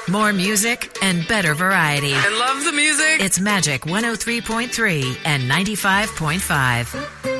More music and better variety. I love the music. It's Magic 103.3 and 95.5.